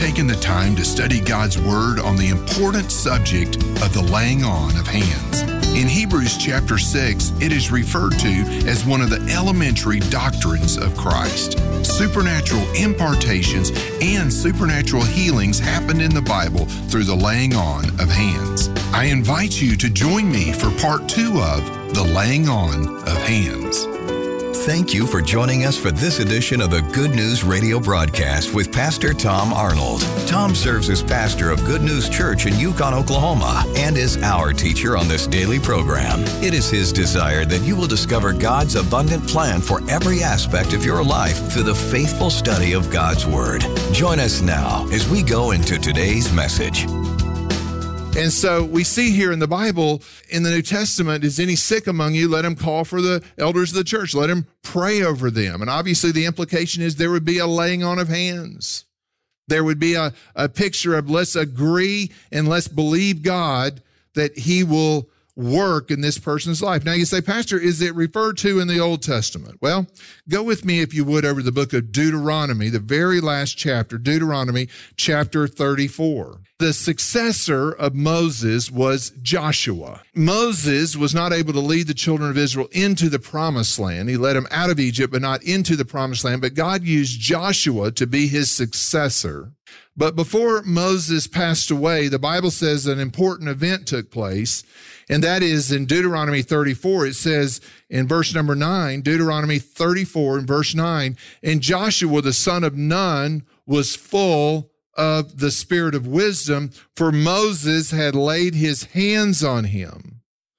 taken the time to study God's Word on the important subject of the laying on of hands. In Hebrews chapter 6, it is referred to as one of the elementary doctrines of Christ. Supernatural impartations and supernatural healings happened in the Bible through the laying on of hands. I invite you to join me for part 2 of the laying on of hands. Thank you for joining us for this edition of the Good News Radio broadcast with Pastor Tom Arnold. Tom serves as pastor of Good News Church in Yukon, Oklahoma, and is our teacher on this daily program. It is his desire that you will discover God's abundant plan for every aspect of your life through the faithful study of God's Word. Join us now as we go into today's message. And so we see here in the Bible, in the New Testament, is any sick among you, let him call for the elders of the church. Let him pray over them. And obviously the implication is there would be a laying on of hands. There would be a picture of let's agree and let's believe God that he will work in this person's life. Now you say, Pastor, is it referred to in the Old Testament? Well, go with me, if you would, over the book of Deuteronomy, the very last chapter, Deuteronomy chapter 34. The successor of Moses was Joshua. Moses was not able to lead the children of Israel into the promised land. He led them out of Egypt, but not into the promised land. But God used Joshua to be his successor. But before Moses passed away, the Bible says an important event took place, and that is in Deuteronomy 34. It says in verse number 9, Deuteronomy 34 and verse 9, and Joshua the son of Nun was full of the spirit of wisdom, for Moses had laid his hands on him.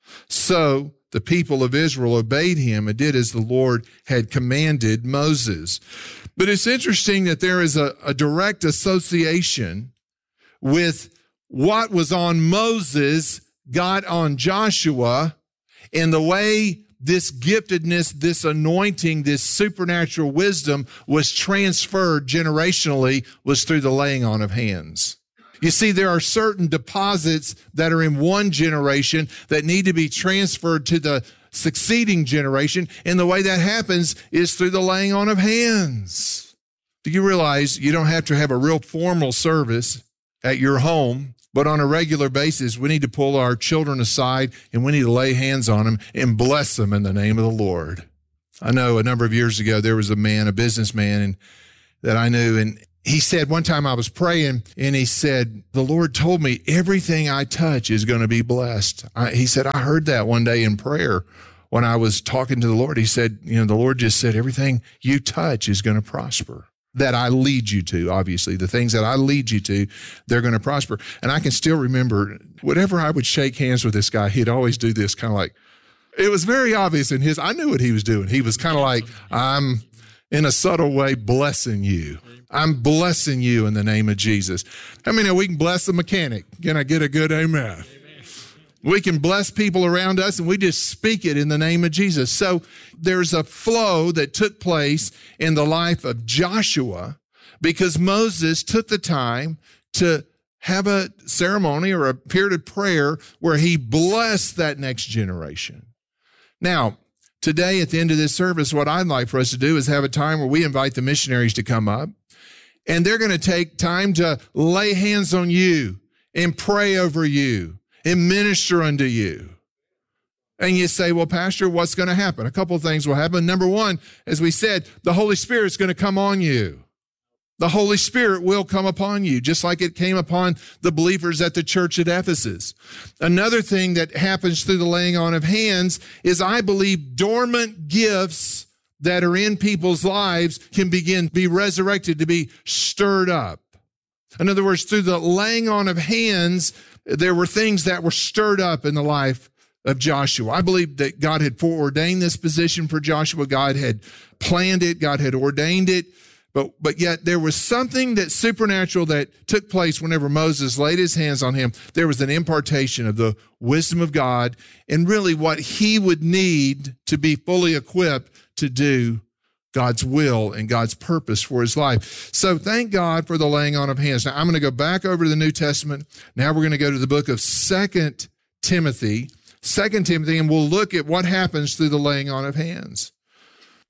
So the people of Israel obeyed him and did as the Lord had commanded Moses. But it's interesting that there is a direct association with what was on Moses got on Joshua, and the way this giftedness, this anointing, this supernatural wisdom was transferred generationally was through the laying on of hands. You see, there are certain deposits that are in one generation that need to be transferred to the succeeding generation, and the way that happens is through the laying on of hands. Do you realize you don't have to have a real formal service at your home, but on a regular basis, we need to pull our children aside and we need to lay hands on them and bless them in the name of the Lord. I know a number of years ago, there was a businessman that I knew, and he said, one time I was praying, and he said, the Lord told me everything I touch is going to be blessed. He said, I heard that one day in prayer when I was talking to the Lord. He said, the Lord just said, everything you touch is going to prosper. That I lead you to, obviously. The things that I lead you to, they're going to prosper. And I can still remember, whenever I would shake hands with this guy, he'd always do this kind of like, it was very obvious in I knew what he was doing. He was kind of like, I'm in a subtle way blessing you. I'm blessing you in the name of Jesus. I mean, we can bless the mechanic. Can I get a good amen? We can bless people around us, and we just speak it in the name of Jesus. So there's a flow that took place in the life of Joshua because Moses took the time to have a ceremony or a period of prayer where he blessed that next generation. Now, today at the end of this service, what I'd like for us to do is have a time where we invite the missionaries to come up, and they're going to take time to lay hands on you and pray over you and minister unto you. And you say, well, Pastor, what's going to happen? A couple of things will happen. Number one, as we said, the Holy Spirit's going to come on you. The Holy Spirit will come upon you, just like it came upon the believers at the church at Ephesus. Another thing that happens through the laying on of hands is, I believe, dormant gifts that are in people's lives can begin to be resurrected, to be stirred up. In other words, through the laying on of hands, there were things that were stirred up in the life of Joshua. I believe that God had foreordained this position for Joshua. God had planned it. God had ordained it. But yet there was something that supernatural that took place whenever Moses laid his hands on him. There was an impartation of the wisdom of God and really what he would need to be fully equipped to do God's will and God's purpose for his life. So thank God for the laying on of hands. Now I'm going to go back over to the New Testament. Now we're going to go to the book of 2 Timothy, and we'll look at what happens through the laying on of hands.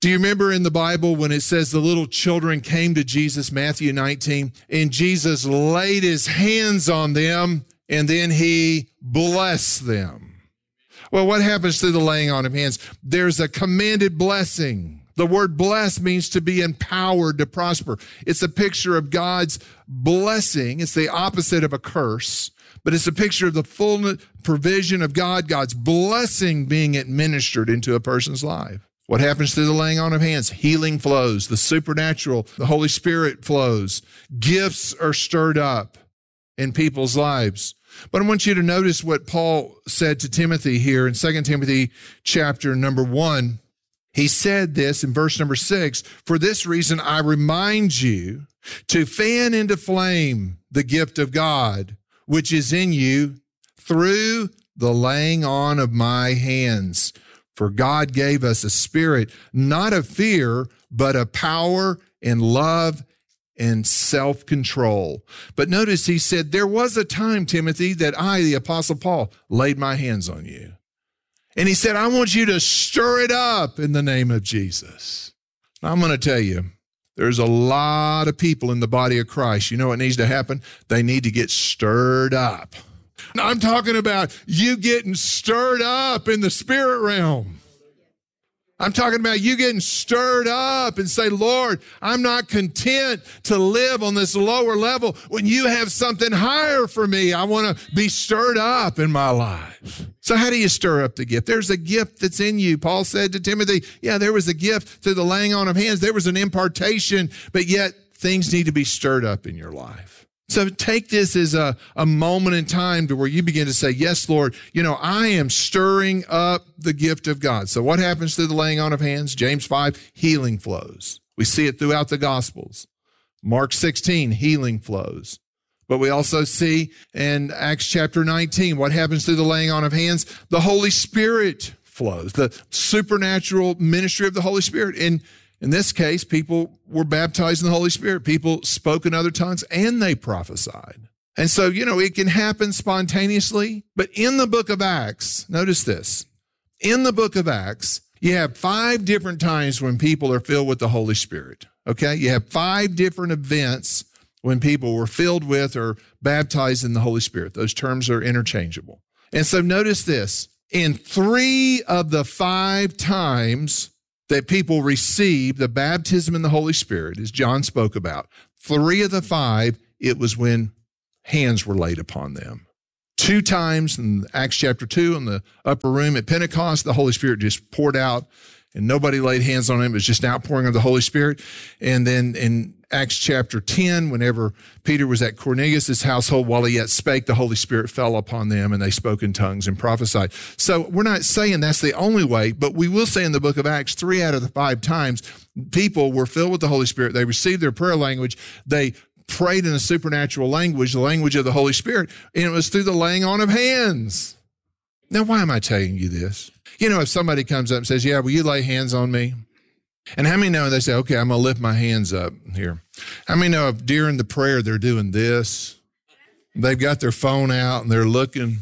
Do you remember in the Bible when it says the little children came to Jesus, Matthew 19, and Jesus laid his hands on them and then he blessed them? Well, what happens through the laying on of hands? There's a commanded blessing. The word blessed means to be empowered to prosper. It's a picture of God's blessing. It's the opposite of a curse, but it's a picture of the full provision of God, God's blessing being administered into a person's life. What happens through the laying on of hands? Healing flows, the supernatural, the Holy Spirit flows. Gifts are stirred up in people's lives. But I want you to notice what Paul said to Timothy here in 2 Timothy chapter number 1. He said this in verse number 6, "For this reason I remind you to fan into flame the gift of God, which is in you through the laying on of my hands. For God gave us a spirit, not of fear, but of power and love and self-control." But notice he said, there was a time, Timothy, that I, the Apostle Paul, laid my hands on you. And he said, I want you to stir it up in the name of Jesus. I'm going to tell you, there's a lot of people in the body of Christ. You know what needs to happen? They need to get stirred up. I'm talking about you getting stirred up in the spirit realm. I'm talking about you getting stirred up and say, Lord, I'm not content to live on this lower level. When you have something higher for me, I want to be stirred up in my life. So how do you stir up the gift? There's a gift that's in you. Paul said to Timothy, yeah, there was a gift through the laying on of hands. There was an impartation, but yet things need to be stirred up in your life. So take this as a moment in time to where you begin to say, yes, Lord, I am stirring up the gift of God. So what happens through the laying on of hands? James 5, healing flows. We see it throughout the Gospels. Mark 16, healing flows. But we also see in Acts chapter 19, what happens through the laying on of hands? The Holy Spirit flows, the supernatural ministry of the Holy Spirit. And in this case, people were baptized in the Holy Spirit. People spoke in other tongues and they prophesied. And so, it can happen spontaneously. But in the book of Acts, notice this. In the book of Acts, you have 5 different times when people are filled with the Holy Spirit. Okay? You have 5 different events when people were filled with or baptized in the Holy Spirit. Those terms are interchangeable. And so notice this. In 3 of the 5 times that people received the baptism in the Holy Spirit, as John spoke about, 3 of the 5, it was when hands were laid upon them. 2 times in Acts chapter 2 in the upper room at Pentecost, the Holy Spirit just poured out and nobody laid hands on him. It was just an outpouring of the Holy Spirit. And then in Acts chapter 10, whenever Peter was at Cornelius' household, while he yet spake, the Holy Spirit fell upon them and they spoke in tongues and prophesied. So we're not saying that's the only way, but we will say in the book of Acts, 3 out of the 5 times, people were filled with the Holy Spirit. They received their prayer language. They prayed in a supernatural language, the language of the Holy Spirit, and it was through the laying on of hands. Now, why am I telling you this? If somebody comes up and says, yeah, will you lay hands on me? And how many know they say, okay, I'm going to lift my hands up here. How many know if during the prayer they're doing this? They've got their phone out and they're looking.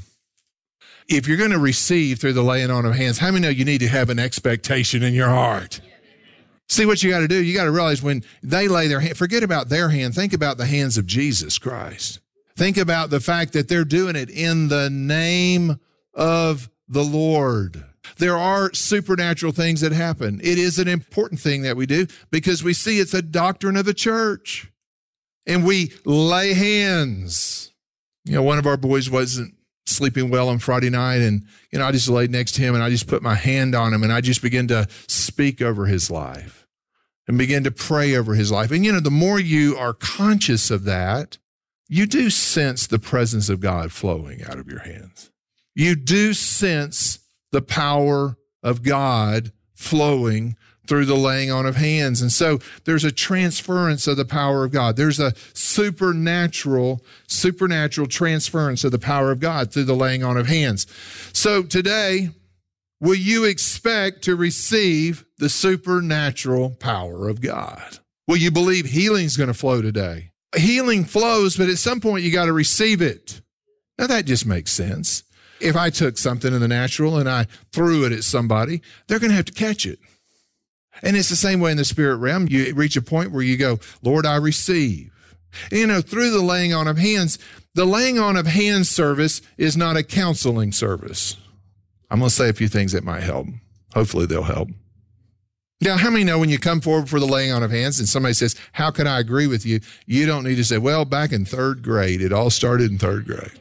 If you're going to receive through the laying on of hands, how many know you need to have an expectation in your heart? See what you got to do? You got to realize when they lay their hand, forget about their hand. Think about the hands of Jesus Christ. Think about the fact that they're doing it in the name of the Lord. There are supernatural things that happen. It is an important thing that we do because we see it's a doctrine of the church. And we lay hands. One of our boys wasn't sleeping well on Friday night, and I just laid next to him and I just put my hand on him and I just began to speak over his life and begin to pray over his life. And the more you are conscious of that, you do sense the presence of God flowing out of your hands. You do sense the power of God flowing through the laying on of hands. And so there's a transference of the power of God. There's a supernatural transference of the power of God through the laying on of hands. So today, will you expect to receive the supernatural power of God? Will you believe healing is going to flow today? Healing flows, but at some point you got to receive it. Now that just makes sense. If I took something in the natural and I threw it at somebody, they're going to have to catch it. And it's the same way in the spirit realm. You reach a point where you go, Lord, I receive. Through the laying on of hands, the laying on of hands service is not a counseling service. I'm going to say a few things that might help. Hopefully they'll help. Now, how many know when you come forward for the laying on of hands and somebody says, how can I agree with you? You don't need to say, well, back in third grade, it all started in third grade.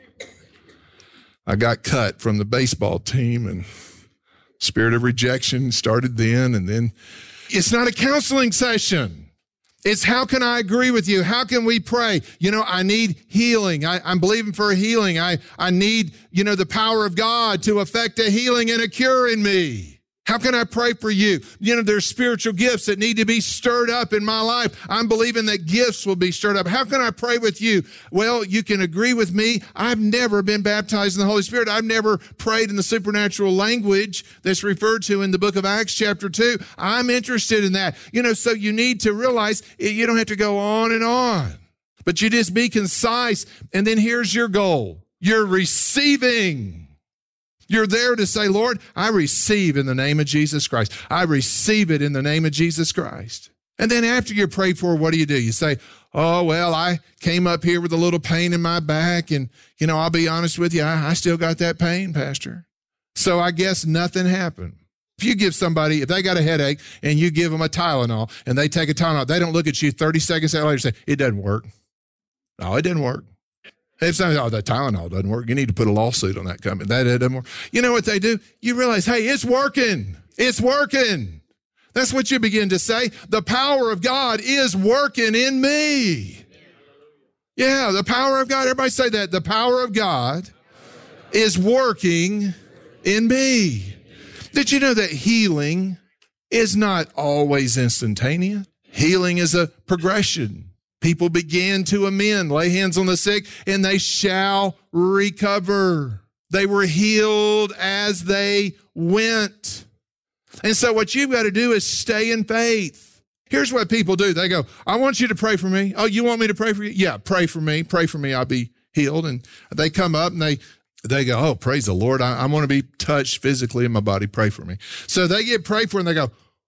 I got cut from the baseball team and spirit of rejection started then. And then it's not a counseling session. It's how can I agree with you? How can we pray? I need healing. I'm believing for a healing. I need, the power of God to effect a healing and a cure in me. How can I pray for you? There's spiritual gifts that need to be stirred up in my life. I'm believing that gifts will be stirred up. How can I pray with you? Well, you can agree with me. I've never been baptized in the Holy Spirit. I've never prayed in the supernatural language that's referred to in the book of Acts chapter 2. I'm interested in that. So you need to realize you don't have to go on and on, but you just be concise. And then here's your goal. You're receiving. You're there to say, Lord, I receive in the name of Jesus Christ. I receive it in the name of Jesus Christ. And then after you're prayed for, what do? You say, oh, well, I came up here with a little pain in my back. And, I'll be honest with you, I still got that pain, Pastor. So I guess nothing happened. If you give somebody, if they got a headache and you give them a Tylenol and they take a Tylenol, they don't look at you 30 seconds later and say, it doesn't work. No, it didn't work. If somebody, that Tylenol doesn't work, you need to put a lawsuit on that company. That doesn't work. You know what they do? You realize, hey, it's working. It's working. That's what you begin to say. The power of God is working in me. Yeah, the power of God. Everybody say that. The power of God is working in me. Did you know that healing is not always instantaneous? Healing is a progression. People began to amend, lay hands on the sick, and they shall recover. They were healed as they went. And so what you've got to do is stay in faith. Here's what people do. They go, I want you to pray for me. Oh, you want me to pray for you? Yeah, pray for me. Pray for me. I'll be healed. And they come up and they go, oh, praise the Lord. I want to be touched physically in my body. Pray for me. So they get prayed for and they go,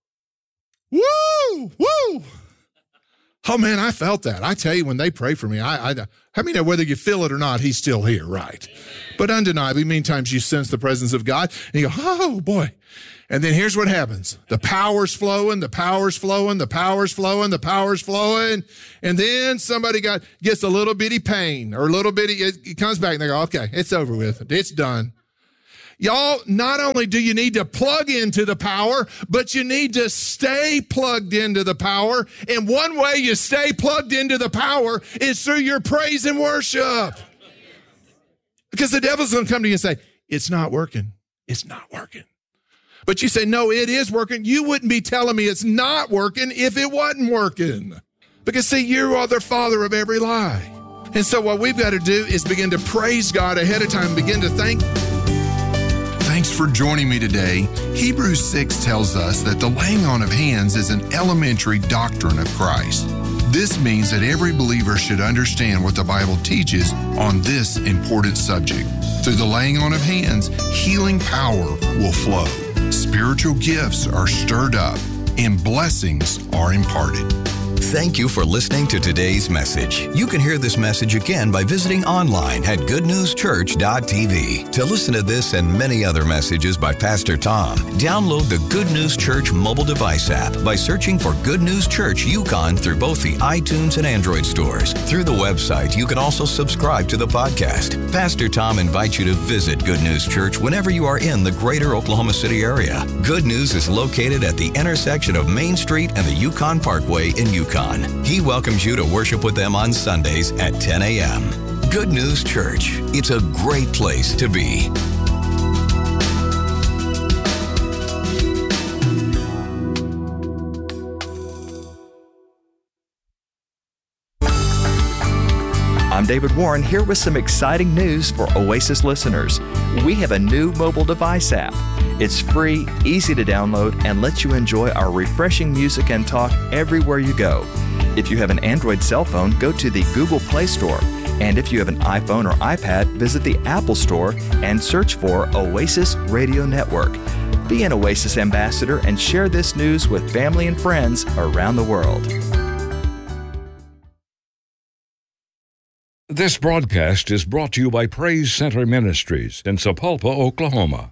woo, woo. Oh, man, I felt that. I tell you, when they pray for me, how many know whether you feel it or not, he's still here, right? But undeniably, many times you sense the presence of God, and you go, oh, boy. And then here's what happens. The power's flowing, the power's flowing, the power's flowing, the power's flowing. And then somebody gets a little bitty pain or a little bitty, it comes back, and they go, okay, it's over with. It's done. Y'all, not only do you need to plug into the power, but you need to stay plugged into the power. And one way you stay plugged into the power is through your praise and worship. Because the devil's going to come to you and say, it's not working. It's not working. But you say, no, it is working. You wouldn't be telling me it's not working if it wasn't working. Because see, you are the father of every lie. And so what we've got to do is begin to praise God ahead of time, begin to thank. Thanks for joining me today. Hebrews 6 tells us that the laying on of hands is an elementary doctrine of Christ. This means that every believer should understand what the Bible teaches on this important subject. Through the laying on of hands, healing power will flow. Spiritual gifts are stirred up and blessings are imparted. Thank you for listening to today's message. You can hear this message again by visiting online at goodnewschurch.tv. To listen to this and many other messages by Pastor Tom, download the Good News Church mobile device app by searching for Good News Church Yukon through both the iTunes and Android stores. Through the website, you can also subscribe to the podcast. Pastor Tom invites you to visit Good News Church whenever you are in the greater Oklahoma City area. Good News is located at the intersection of Main Street and the Yukon Parkway in Yukon. He welcomes you to worship with them on Sundays at 10 a.m. Good News Church. It's a great place to be. I'm David Warren here with some exciting news for Oasis listeners. We have a new mobile device app. It's free, easy to download, and lets you enjoy our refreshing music and talk everywhere you go. If you have an Android cell phone, go to the Google Play Store. And if you have an iPhone or iPad, visit the Apple Store and search for Oasis Radio Network. Be an Oasis ambassador and share this news with family and friends around the world. This broadcast is brought to you by Praise Center Ministries in Sapulpa, Oklahoma.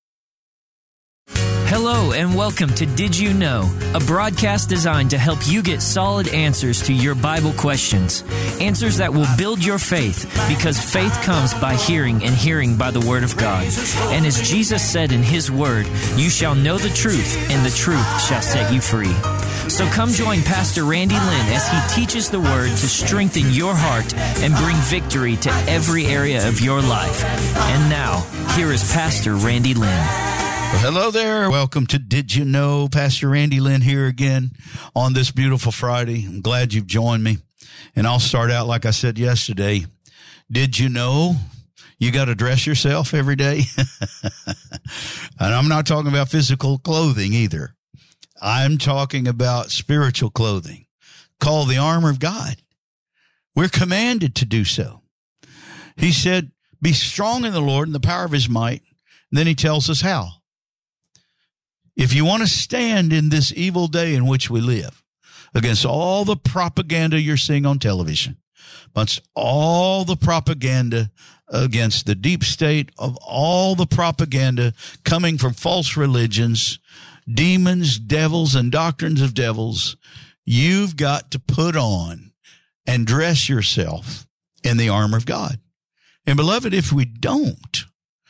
Hello and welcome to Did You Know, a broadcast designed to help you get solid answers to your Bible questions. Answers that will build your faith, because faith comes by hearing and hearing by the Word of God. And as Jesus said in His Word, you shall know the truth, and the truth shall set you free. So come join Pastor Randy Lynn as he teaches the Word to strengthen your heart and bring victory to every area of your life. And now, here is Pastor Randy Lynn. Well, hello there. Welcome to Did You Know? Pastor Randy Lynn here again on this beautiful Friday. I'm glad you've joined me. And I'll start out like I said yesterday. Did you know you got to dress yourself every day? And I'm not talking about physical clothing either. I'm talking about spiritual clothing called the armor of God. We're commanded to do so. He said, be strong in the Lord and the power of His might. And then He tells us how. If you want to stand in this evil day in which we live, against all the propaganda you're seeing on television, against all the propaganda against the deep state, of all the propaganda coming from false religions, demons, devils, and doctrines of devils, you've got to put on and dress yourself in the armor of God. And beloved, if we don't,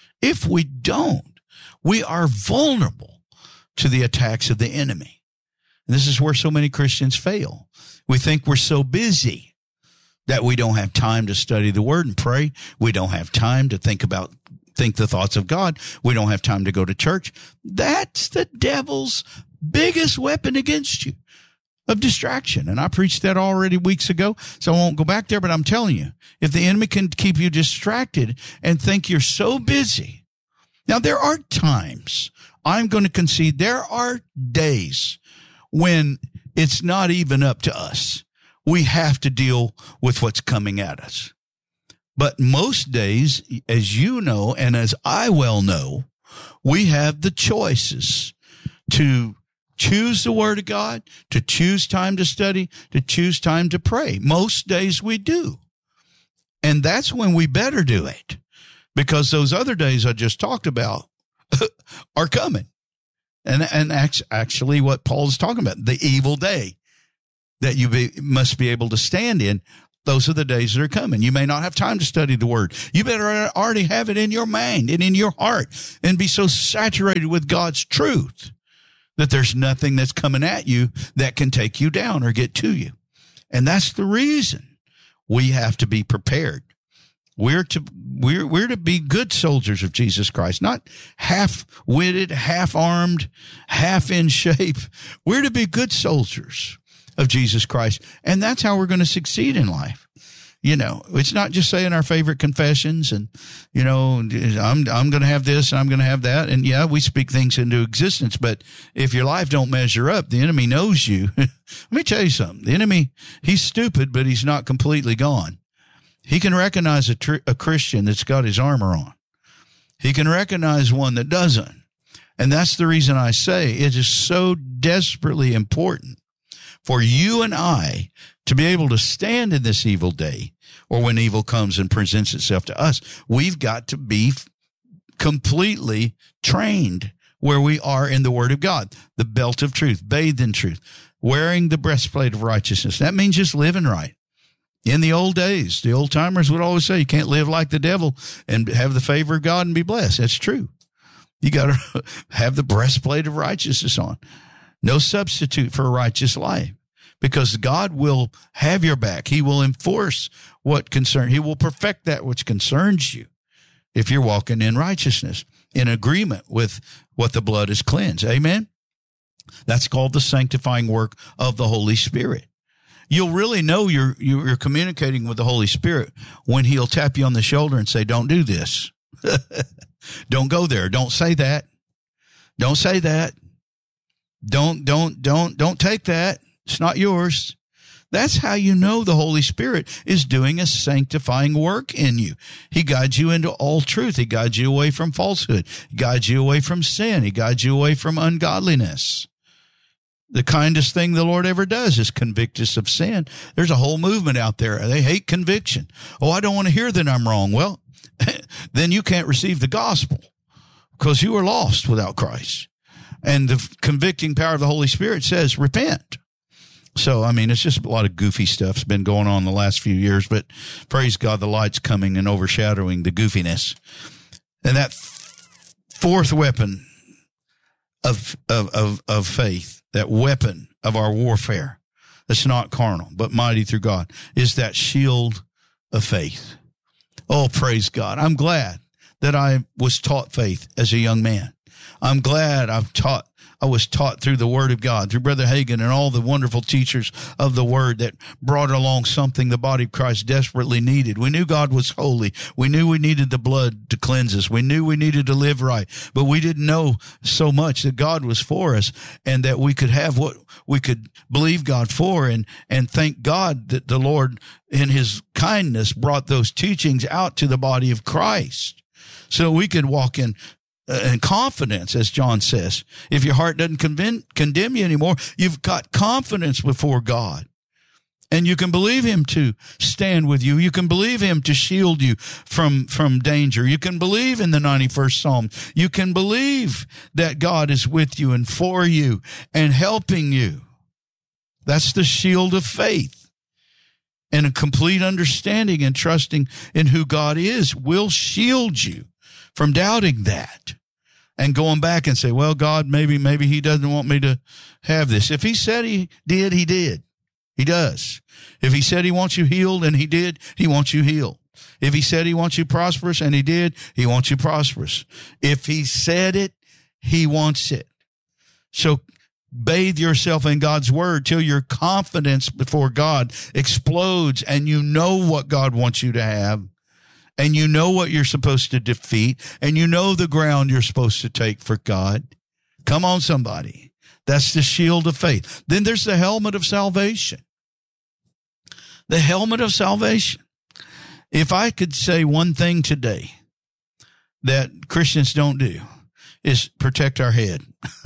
we are vulnerable to the attacks of the enemy. And this is where so many Christians fail. We think we're so busy that we don't have time to study the Word and pray. We don't have time to think the thoughts of God. We don't have time to go to church. That's the devil's biggest weapon against you, of distraction. And I preached that already weeks ago, so I won't go back there, but I'm telling you, if the enemy can keep you distracted and think you're so busy. Now, there are times, I'm going to concede, there are days when it's not even up to us. We have to deal with what's coming at us. But most days, as you know, and as I well know, we have the choices to choose the Word of God, to choose time to study, to choose time to pray. Most days we do. And that's when we better do it, because those other days I just talked about are coming. And actually what Paul's talking about, the evil day that you must be able to stand in, those are the days that are coming. You may not have time to study the Word. You better already have it in your mind and in your heart and be so saturated with God's truth that there's nothing that's coming at you that can take you down or get to you. And that's the reason we have to be prepared. We're to be good soldiers of Jesus Christ, not half-witted, half-armed, half in shape. We're to be good soldiers of Jesus Christ. And that's how we're going to succeed in life. You know, it's not just saying our favorite confessions and, you know, I'm going to have this and I'm going to have that. And yeah, we speak things into existence, but if your life don't measure up, the enemy knows you. Let me tell you something. The enemy, he's stupid, but he's not completely gone. He can recognize a Christian that's got his armor on. He can recognize one that doesn't. And that's the reason I say it is so desperately important for you and I to be able to stand in this evil day, or when evil comes and presents itself to us. We've got to be completely trained where we are in the Word of God, the belt of truth, bathed in truth, wearing the breastplate of righteousness. That means just living right. In the old days, the old timers would always say, you can't live like the devil and have the favor of God and be blessed. That's true. You got to have the breastplate of righteousness on. No substitute for a righteous life, because God will have your back. He will enforce He will perfect that which concerns you if you're walking in righteousness, in agreement with what the blood has cleansed. Amen? That's called the sanctifying work of the Holy Spirit. You'll really know you're communicating with the Holy Spirit when He'll tap you on the shoulder and say, don't do this. Don't go there. Don't say that. Don't say that. Don't take that. It's not yours. That's how you know the Holy Spirit is doing a sanctifying work in you. He guides you into all truth. He guides you away from falsehood. He guides you away from sin. He guides you away from ungodliness. The kindest thing the Lord ever does is convict us of sin. There's a whole movement out there. They hate conviction. Oh, I don't want to hear that I'm wrong. Well, then you can't receive the gospel because you are lost without Christ. And the convicting power of the Holy Spirit says, repent. So, I mean, it's just a lot of goofy stuff's been going on the last few years, but praise God, the light's coming and overshadowing the goofiness. And that fourth weapon of faith, that weapon of our warfare that's not carnal, but mighty through God, is that shield of faith. Oh, praise God. I'm glad that I was taught faith as a young man. I'm glad I was taught through the Word of God, through Brother Hagin and all the wonderful teachers of the Word that brought along something the body of Christ desperately needed. We knew God was holy. We knew we needed the blood to cleanse us. We knew we needed to live right, but we didn't know so much that God was for us and that we could have what we could believe God for, and thank God that the Lord in His kindness brought those teachings out to the body of Christ so we could walk in confidence, as John says. If your heart doesn't condemn you anymore, you've got confidence before God. And you can believe Him to stand with you. You can believe Him to shield you from danger. You can believe in the 91st Psalm. You can believe that God is with you and for you and helping you. That's the shield of faith. And a complete understanding and trusting in who God is will shield you from doubting that and going back and say, well, God, maybe He doesn't want me to have this. If He said He did, He did. He does. If He said He wants you healed, and He did, He wants you healed. If He said He wants you prosperous, and He did, He wants you prosperous. If He said it, He wants it. So bathe yourself in God's Word till your confidence before God explodes and you know what God wants you to have. And you know what you're supposed to defeat, and you know the ground you're supposed to take for God. Come on, somebody. That's the shield of faith. Then there's the helmet of salvation. The helmet of salvation. If I could say one thing today that Christians don't do, is protect our head.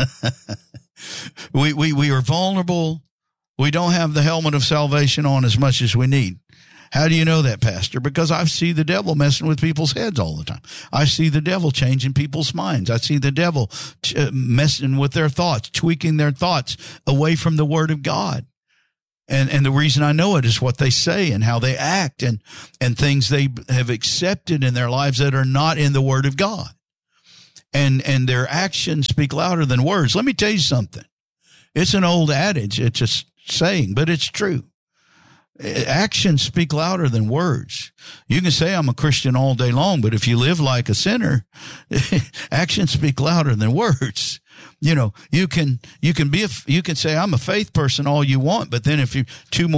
We are vulnerable. We don't have the helmet of salvation on as much as we need. How do you know that, Pastor? Because I see the devil messing with people's heads all the time. I see the devil changing people's minds. I see the devil messing with their thoughts, tweaking their thoughts away from the Word of God. And the reason I know it is what they say and how they act and things they have accepted in their lives that are not in the Word of God. And their actions speak louder than words. Let me tell you something. It's an old adage. It's a saying, but it's true. Actions speak louder than words. You can say I'm a Christian all day long, but if you live like a sinner, actions speak louder than words. You know, you can say I'm a faith person all you want, but then if you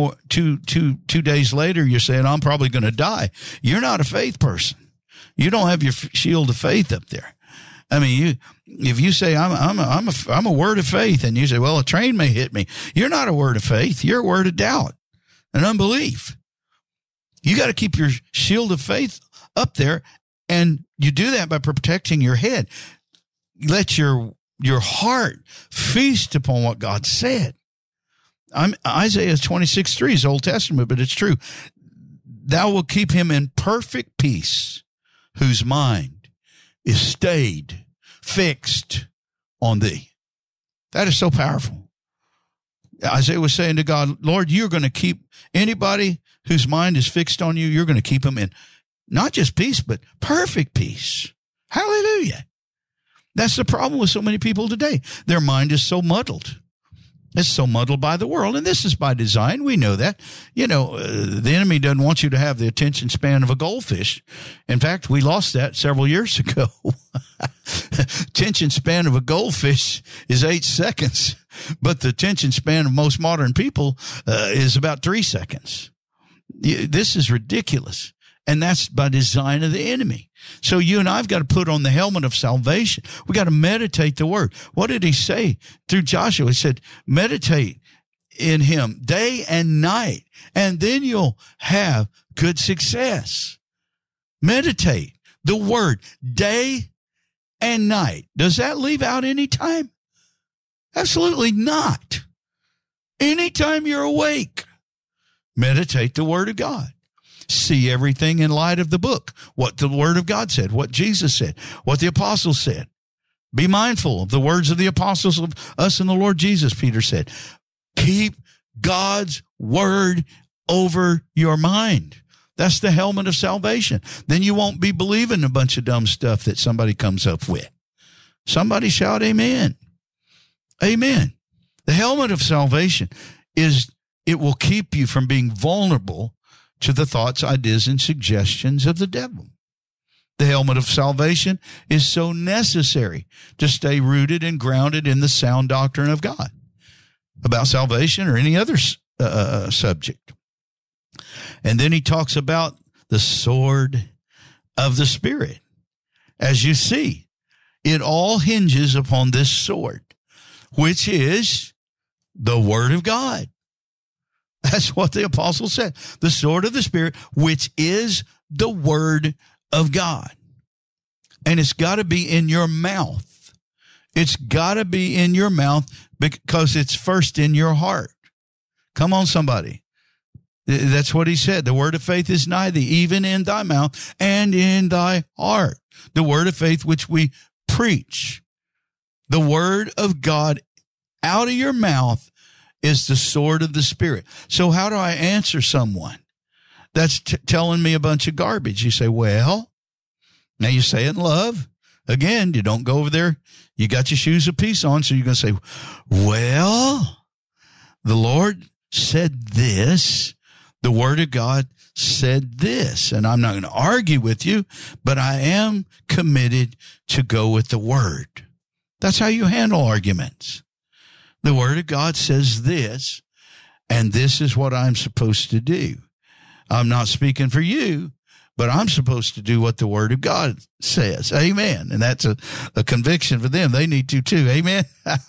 two days later you're saying I'm probably going to die, you're not a faith person. You don't have your shield of faith up there. I mean, if you say I'm a word of faith, and you say, well, a train may hit me, you're not a word of faith. You're a word of doubt and unbelief. You got to keep your shield of faith up there, and you do that by protecting your head. Let your heart feast upon what God said. Isaiah 26:3 is Old Testament, but it's true. Thou will keep him in perfect peace, whose mind is stayed, fixed on thee. That is so powerful. Isaiah was saying to God, Lord, you're going to keep anybody whose mind is fixed on you, you're going to keep them in not just peace, but perfect peace. Hallelujah. That's the problem with so many people today. Their mind is so muddled. It's so muddled by the world, and this is by design. We know that. You know, the enemy doesn't want you to have the attention span of a goldfish. In fact, we lost that several years ago. Attention span of a goldfish is 8 seconds, but the attention span of most modern people is about 3 seconds. This is ridiculous. And that's by design of the enemy. So you and I have got to put on the helmet of salvation. We got to meditate the word. What did he say through Joshua? He said, meditate in him day and night, and then you'll have good success. Meditate the word day and night. Does that leave out any time? Absolutely not. Anytime you're awake, meditate the word of God. See everything in light of the book, what the word of God said, what Jesus said, what the apostles said. Be mindful of the words of the apostles of us and the Lord Jesus, Peter said. Keep God's word over your mind. That's the helmet of salvation. Then you won't be believing a bunch of dumb stuff that somebody comes up with. Somebody shout amen. Amen. The helmet of salvation it will keep you from being vulnerable to the thoughts, ideas, and suggestions of the devil. The helmet of salvation is so necessary to stay rooted and grounded in the sound doctrine of God about salvation or any other subject. And then he talks about the sword of the Spirit. As you see, it all hinges upon this sword, which is the Word of God. That's what the apostle said. The sword of the Spirit, which is the Word of God. And it's got to be in your mouth. It's got to be in your mouth because it's first in your heart. Come on, somebody. That's what he said. The word of faith is nigh thee, even in thy mouth and in thy heart. The word of faith which we preach. The word of God out of your mouth is the sword of the Spirit. So how do I answer someone that's telling me a bunch of garbage? You say, well, now you say it in love. Again, you don't go over there. You got your shoes of peace on, so you're going to say, well, the Lord said this. The word of God said this. And I'm not going to argue with you, but I am committed to go with the word. That's how you handle arguments. The word of God says this, and this is what I'm supposed to do. I'm not speaking for you, but I'm supposed to do what the word of God says. Amen. And that's a conviction for them. They need to too. Amen.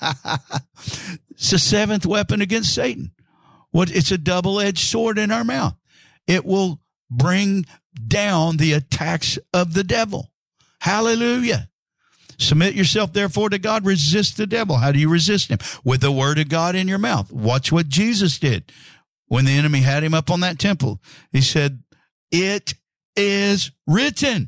It's the seventh weapon against Satan. It's a double-edged sword in our mouth. It will bring down the attacks of the devil. Hallelujah. Submit yourself, therefore, to God. Resist the devil. How do you resist him? With the word of God in your mouth. Watch what Jesus did when the enemy had him up on that temple. He said, it is written.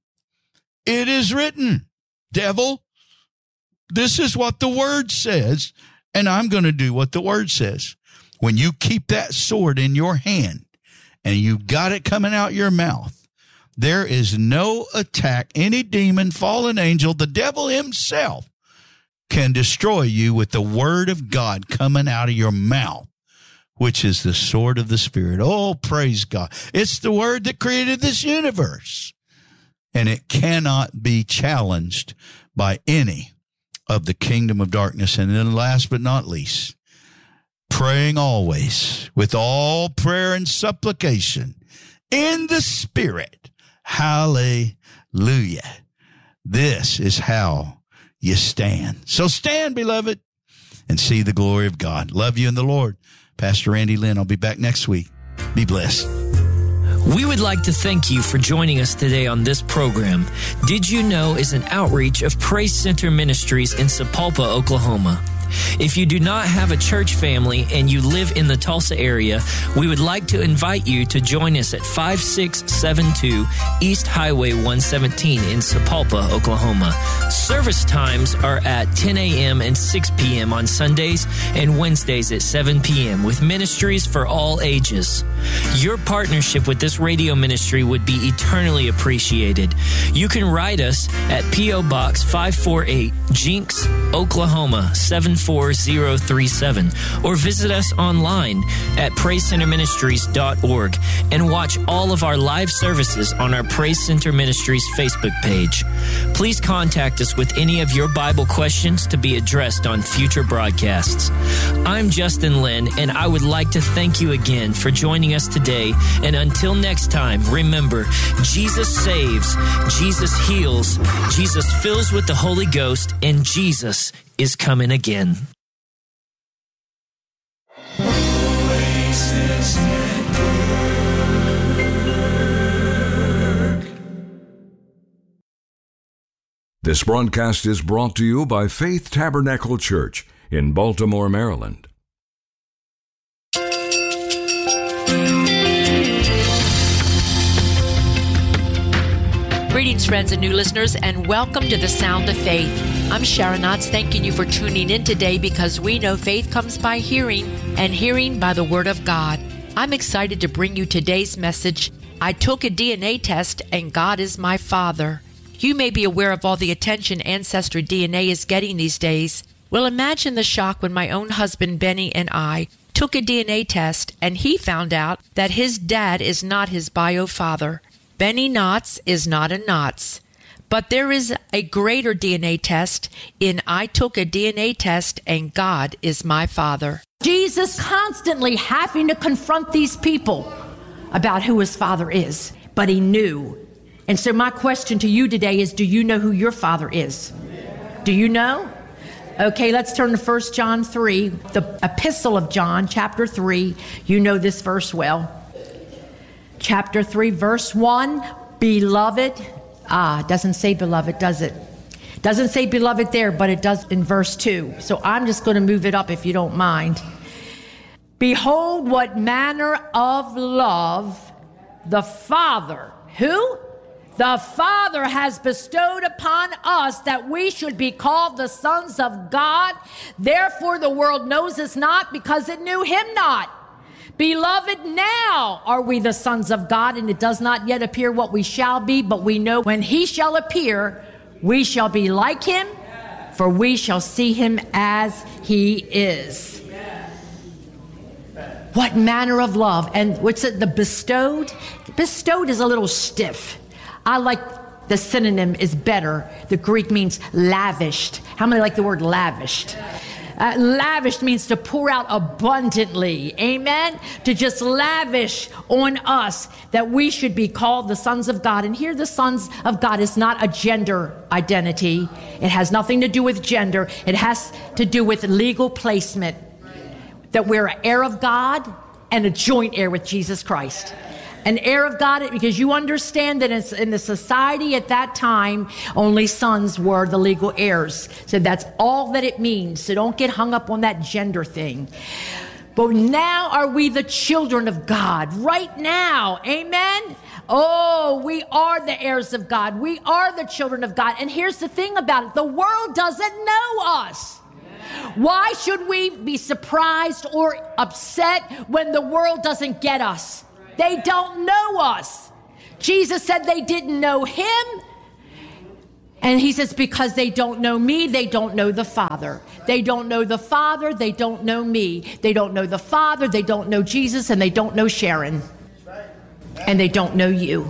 It is written. Devil, this is what the word says, and I'm going to do what the word says. When you keep that sword in your hand and you got it coming out your mouth, there is no attack, any demon, fallen angel, the devil himself can destroy you with the word of God coming out of your mouth, which is the sword of the Spirit. Oh, praise God. It's the word that created this universe, and it cannot be challenged by any of the kingdom of darkness. And then last but not least, praying always with all prayer and supplication in the Spirit. Hallelujah. This is how you stand. So stand, beloved, and see the glory of God. Love you in the Lord. Pastor Randy Lynn, I'll be back next week. Be blessed. We would like to thank you for joining us today on this program. Did You Know is an outreach of Praise Center Ministries in Sapulpa, Oklahoma. If you do not have a church family and you live in the Tulsa area, we would like to invite you to join us at 5672 East Highway 117 in Sapulpa, Oklahoma. Service times are at 10 a.m. and 6 p.m. on Sundays and Wednesdays at 7 p.m. with ministries for all ages. Your partnership with this radio ministry would be eternally appreciated. You can write us at P.O. Box 548, Jinx, Oklahoma 74037, or visit us online at PraiseCenterMinistries.org and watch all of our live services on our Praise Center Ministries Facebook page. Please contact us with any of your Bible questions to be addressed on future broadcasts. I'm Justin Lynn, and I would like to thank you again for joining us today. And until next time, remember, Jesus saves, Jesus heals, Jesus fills with the Holy Ghost, and Jesus is coming again. This broadcast is brought to you by Faith Tabernacle Church in Baltimore, Maryland. Greetings, friends and new listeners, and welcome to the Sound of Faith. I'm Sharon Knotts, thanking you for tuning in today because we know faith comes by hearing, and hearing by the Word of God. I'm excited to bring you today's message. I took a DNA test, and God is my Father. You may be aware of all the attention Ancestry DNA is getting these days. Well, imagine the shock when my own husband, Benny, and I took a DNA test, and he found out that his dad is not his bio father. Benny Knotts is not a Knotts. But there is a greater DNA test in I took a DNA test and God is my Father. Jesus constantly having to confront these people about who his Father is, but he knew. And so my question to you today is, do you know who your Father is? Do you know? Okay, let's turn to 1 John 3, the epistle of John, chapter 3. You know this verse well. Chapter 3, verse 1, beloved. It doesn't say beloved, does it? Doesn't say beloved there, but it does in verse 2. So I'm just going to move it up if you don't mind. Behold, what manner of love the Father, who? The Father has bestowed upon us that we should be called the sons of God. Therefore the world knows us not because it knew him not. Beloved, now are we the sons of God, and it does not yet appear what we shall be, but we know when he shall appear, we shall be like him, for we shall see him as he is. What manner of love. And what's it, the bestowed? Bestowed is a little stiff. I like the synonym is better. The Greek means lavished. How many like the word lavished? Lavished means to pour out abundantly. Amen? To just lavish on us that we should be called the sons of God. And here the sons of God is not a gender identity. It has nothing to do with gender. It has to do with legal placement. That we're an heir of God and a joint heir with Jesus Christ. An heir of God, because you understand that in the society at that time, only sons were the legal heirs. So that's all that it means. So don't get hung up on that gender thing. But now are we the children of God? Right now. Amen? Oh, we are the heirs of God. We are the children of God. And here's the thing about it. The world doesn't know us. Why should we be surprised or upset when the world doesn't get us? They don't know us. Jesus said they didn't know him. And he says, because they don't know me, they don't know the Father. They don't know the Father, they don't know me. They don't know the Father, they don't know Jesus, and they don't know Sharon. And they don't know you.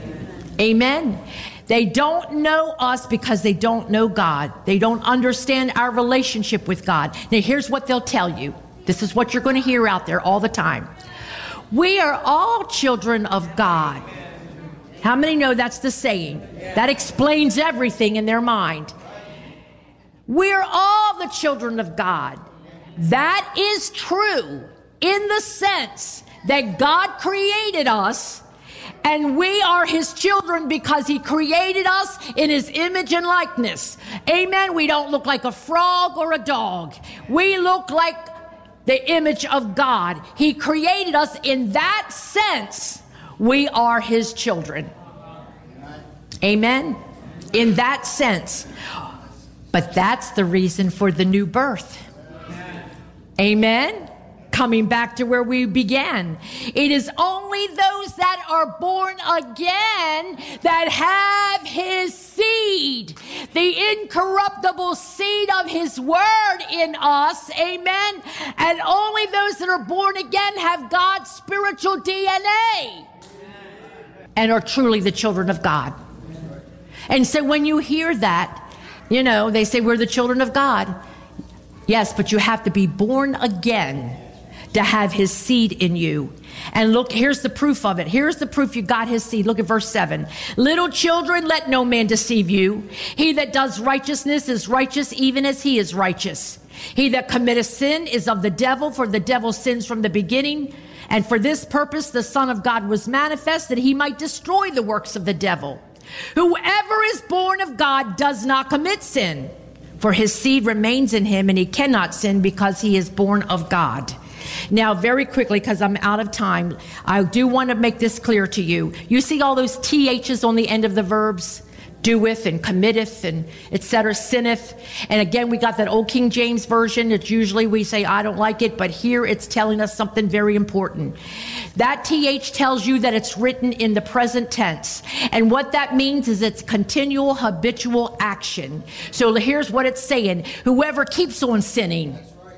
Amen. They don't know us because they don't know God. They don't understand our relationship with God. Now, here's what they'll tell you. This is what you're going to hear out there all the time. We are all children of God. How many know that's the saying? That explains everything in their mind. We're all the children of God. That is true in the sense that God created us, and we are his children because he created us in his image and likeness. Amen. We don't look like a frog or a dog. We look like the image of God. He created us in that sense. We are his children. Amen. In that sense. But that's the reason for the new birth. Amen. Coming back to where we began. It is only those that are born again that have his seed, the incorruptible seed of his word in us. Amen. And only those that are born again have God's spiritual DNA and are truly the children of God. And so when you hear that, you know, they say we're the children of God. Yes, but you have to be born again to have his seed in you. And look, here's the proof of it. Here's the proof you got his seed. Look at verse 7. Little children, let no man deceive you. He that does righteousness is righteous even as he is righteous. He that committeth sin is of the devil, for the devil sins from the beginning. And for this purpose the Son of God was manifest, that he might destroy the works of the devil. Whoever is born of God does not commit sin, for his seed remains in him, and he cannot sin because he is born of God. Now, very quickly, because I'm out of time, I do want to make this clear to you. You see all those THs on the end of the verbs? Doeth and committeth and etc., sinneth. And again, we got that old King James version. It's usually we say, I don't like it, but here it's telling us something very important. That TH tells you that it's written in the present tense. And what that means is it's continual habitual action. So here's what it's saying. Whoever keeps on sinning,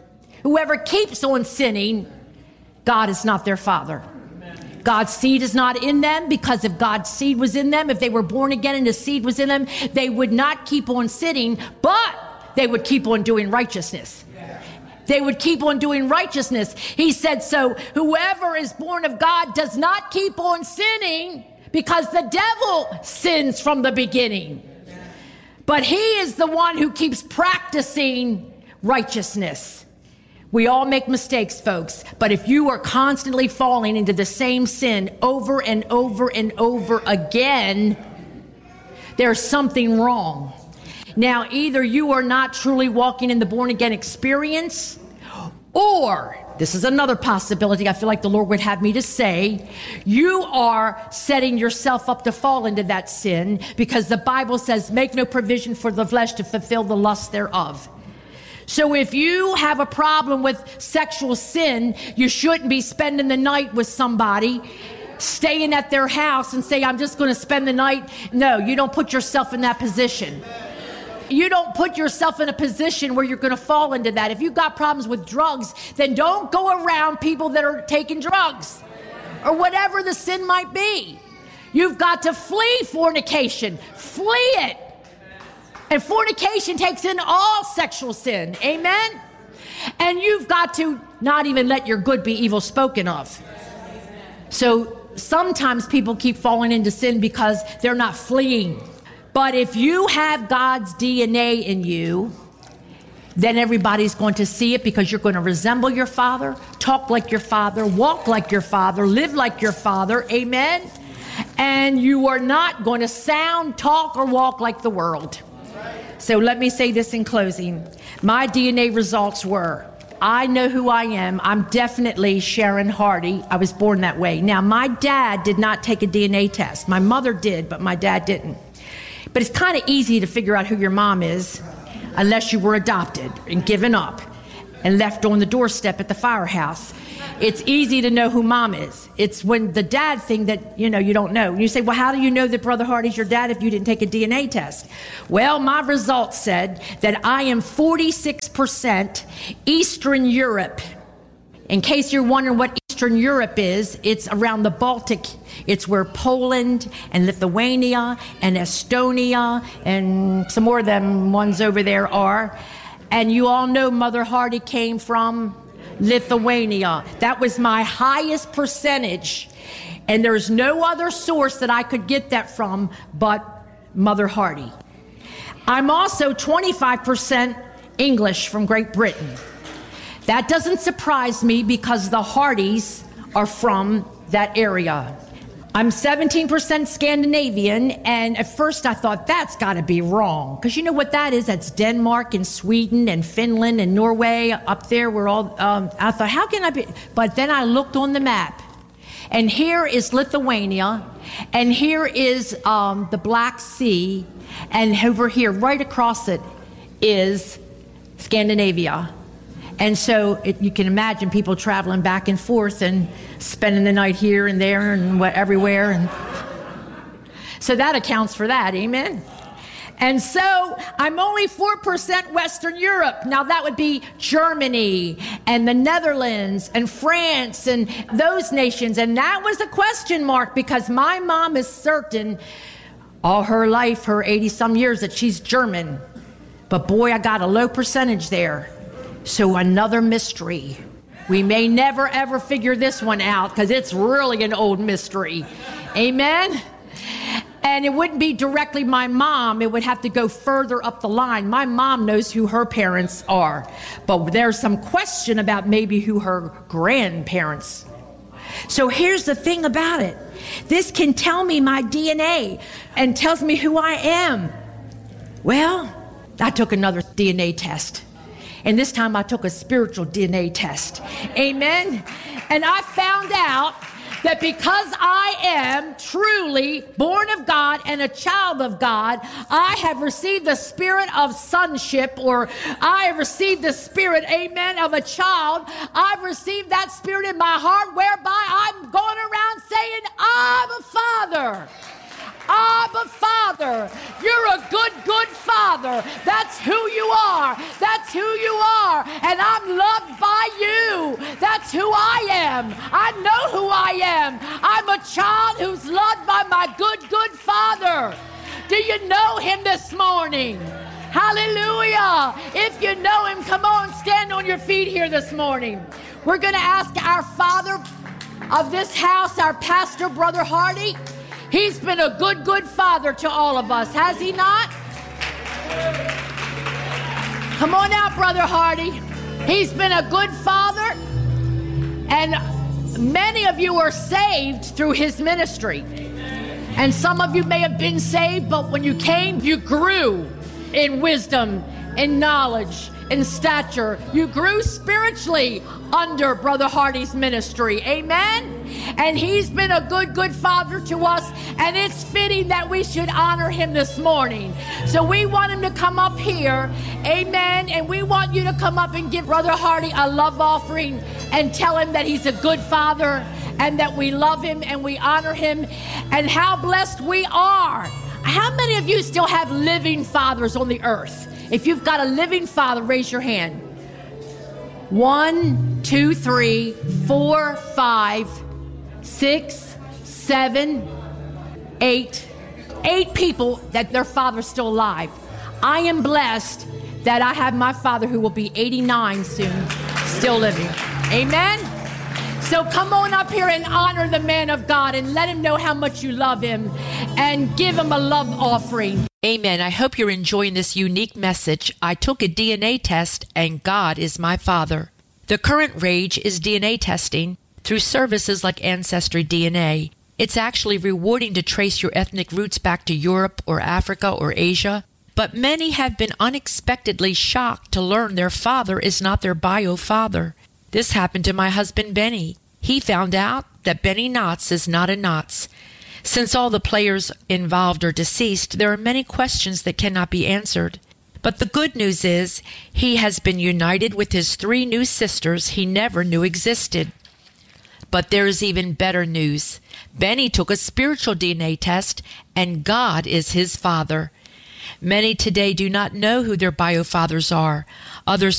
God is not their father. God's seed is not in them, because if God's seed was in them, if they were born again and his seed was in them, they would not keep on sinning, but they would keep on doing righteousness. They would keep on doing righteousness. He said, so whoever is born of God does not keep on sinning, because the devil sins from the beginning. But he is the one who keeps practicing righteousness. We all make mistakes, folks, but if you are constantly falling into the same sin over and over and over again, there's something wrong. Now, either you are not truly walking in the born-again experience, or, this is another possibility I feel like the Lord would have me to say, you are setting yourself up to fall into that sin, because the Bible says, make no provision for the flesh to fulfill the lust thereof. So if you have a problem with sexual sin, you shouldn't be spending the night with somebody, staying at their house and say, I'm just going to spend the night. No, you don't put yourself in that position. You don't put yourself in a position where you're going to fall into that. If you've got problems with drugs, then don't go around people that are taking drugs or whatever the sin might be. You've got to flee fornication. Flee it. And fornication takes in all sexual sin. Amen? And you've got to not even let your good be evil spoken of. So sometimes people keep falling into sin because they're not fleeing. But if you have God's DNA in you, then everybody's going to see it, because you're going to resemble your father, talk like your father, walk like your father, live like your father. Amen? And you are not going to sound, talk, or walk like the world. So let me say this in closing. My DNA results were, I know who I am. I'm definitely Sharon Hardy. I was born that way. Now, my dad did not take a DNA test. My mother did, but my dad didn't. But it's kind of easy to figure out who your mom is, unless you were adopted and given up and left on the doorstep at the firehouse. It's easy to know who mom is. It's when the dad thing that, you don't know. And you say, well, how do you know that Brother Hardy's your dad if you didn't take a DNA test? Well, my results said that I am 46% Eastern Europe. In case you're wondering what Eastern Europe is, it's around the Baltic. It's where Poland and Lithuania and Estonia and some more of them ones over there are. And you all know Mother Hardy came from Lithuania. That was my highest percentage, and there's no other source that I could get that from but Mother Hardy. I'm also 25% English from Great Britain. That doesn't surprise me, because the Hardys are from that area. I'm 17% Scandinavian, and at first I thought that's got to be wrong, because you know what that is? That's Denmark and Sweden and Finland and Norway up there. We're all. I thought, how can I be? But then I looked on the map, and here is Lithuania, and here is the Black Sea, and over here, right across it, is Scandinavia. And so you can imagine people traveling back and forth and spending the night here and there and everywhere. And so that accounts for that. Amen. And so I'm only 4% Western Europe. Now that would be Germany and the Netherlands and France and those nations. And that was a question mark, because my mom is certain all her life, her 80-some years, that she's German. But boy, I got a low percentage there. So another mystery. We may never, ever figure this one out, because it's really an old mystery. Amen? And it wouldn't be directly my mom. It would have to go further up the line. My mom knows who her parents are. But there's some question about maybe who her grandparents. So here's the thing about it. This can tell me my DNA and tells me who I am. Well, I took another DNA test. And this time I took a spiritual DNA test. Amen. And I found out that because I am truly born of God and a child of God, I have received the spirit of sonship, or I have received the spirit, amen, of a child. I've received that spirit in my heart, whereby I'm going around saying, Abba, Father. Abba, Father, you're a good, good Father. That's who you are. That's who you are. And I'm loved by you. That's who I am. I know who I am. I'm a child who's loved by my good, good Father. Do you know him this morning? Hallelujah. If you know him, come on, stand on your feet here this morning. We're going to ask our Father of this house, our pastor, Brother Hardy. He's been a good, good father to all of us, has he not? Come on out, Brother Hardy. He's been a good father, and many of you are saved through his ministry. And some of you may have been saved, but when you came, you grew in wisdom, in knowledge, in stature. You grew spiritually under Brother Hardy's ministry. Amen? And he's been a good, good father to us, and it's fitting that we should honor him this morning. So we want him to come up here. Amen? And we want you to come up and give Brother Hardy a love offering and tell him that he's a good father and that we love him and we honor him and how blessed we are. How many of you still have living fathers on the earth? If you've got a living father, raise your hand. 1, 2, 3, 4, 5, 6, 7, 8. 8 people that their father's still alive. I am blessed that I have my father who will be 89 soon, still living. Amen? So come on up here and honor the man of God and let him know how much you love him and give him a love offering. Amen. I hope you're enjoying this unique message. I took a DNA test and God is my Father. The current rage is DNA testing through services like Ancestry DNA. It's actually rewarding to trace your ethnic roots back to Europe or Africa or Asia. But many have been unexpectedly shocked to learn their father is not their bio father. This happened to my husband, Benny. He found out that Benny Knotts is not a Knotts. Since all the players involved are deceased, there are many questions that cannot be answered. But the good news is he has been united with his 3 new sisters he never knew existed. But there is even better news. Benny took a spiritual DNA test, and God is his father. Many today do not know who their bio fathers are. Others